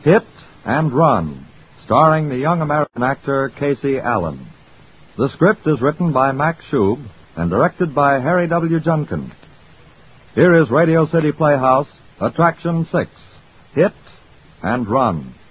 Hit and Run, starring the young American actor Casey Allen. The script is written by Max Schub and directed by Harry W. Junkin. Here is Radio City Playhouse, Attraction 6, Hit and Run.